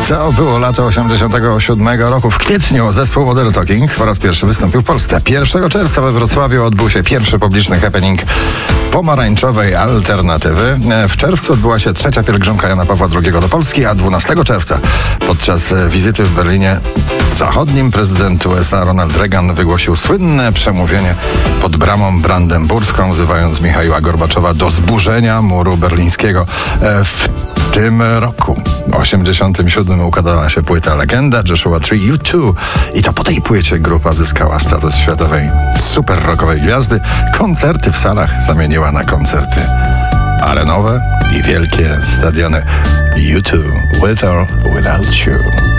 To było lato 87 roku. W kwietniu zespół Modern Talking po raz pierwszy wystąpił w Polsce. 1 czerwca we Wrocławiu odbył się pierwszy publiczny happening pomarańczowej alternatywy. W czerwcu odbyła się trzecia pielgrzymka Jana Pawła II do Polski, a 12 czerwca podczas wizyty w Berlinie Zachodnim prezydent USA Ronald Reagan wygłosił słynne przemówienie pod bramą brandenburską, wzywając Michaiła Gorbaczowa do zburzenia muru berlińskiego. W tym roku, 87, ukazała się płyta Legenda Joshua Tree U2 i to po tej płycie grupa zyskała status światowej super rockowej gwiazdy. Koncerty w salach zamieniła na koncerty arenowe i wielkie stadiony. U2 With or Without You.